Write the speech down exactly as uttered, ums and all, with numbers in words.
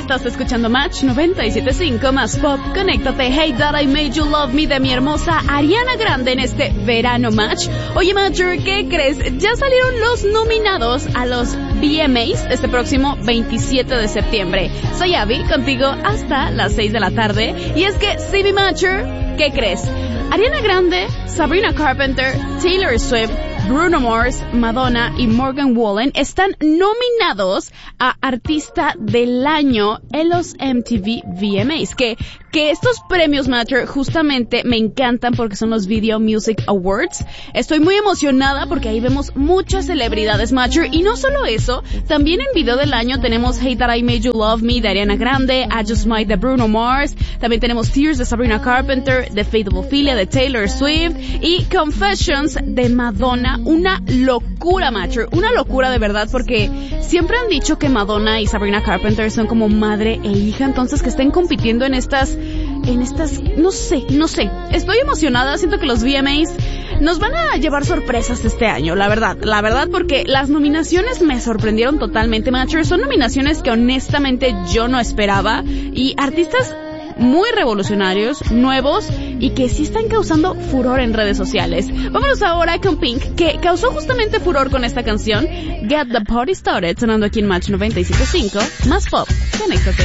Estás escuchando Match noventa y siete punto cinco más pop. Conéctate. Hey That I Made You Love Me de mi hermosa Ariana Grande en este verano Match. Oye Matcher, ¿qué crees? Ya salieron los nominados a los V M As este próximo veintisiete de septiembre. Soy Abby, contigo hasta las seis de la tarde. Y es que, C B Matcher, ¿qué crees? Ariana Grande, Sabrina Carpenter, Taylor Swift, Bruno Mars, Madonna y Morgan Wallen están nominados a Artista del Año en los M T V V M As. Que, que estos premios, Matcher, justamente me encantan porque son los Video Music Awards. Estoy muy emocionada porque ahí vemos muchas celebridades, Matcher. Y no solo eso, también en Video del Año tenemos Hey That I Made You Love Me de Ariana Grande, I Just Might de Bruno Mars. También tenemos Tears de Sabrina Carpenter, The Fate of Ophelia de Taylor Swift y Confessions de Madonna. Una locura, Matcher, una locura de verdad, porque siempre han dicho que Madonna y Sabrina Carpenter son como madre e hija, entonces que estén compitiendo en estas, en estas, no sé, no sé, estoy emocionada, siento que los V M As nos van a llevar sorpresas este año, la verdad, la verdad, porque las nominaciones me sorprendieron totalmente, Matcher, son nominaciones que honestamente yo no esperaba, y artistas muy revolucionarios, nuevos y que sí están causando furor en redes sociales. Vámonos ahora con Pink, que causó justamente furor con esta canción Get the Party Started, sonando aquí en Match noventa y siete punto cinco, más pop. Conéctate.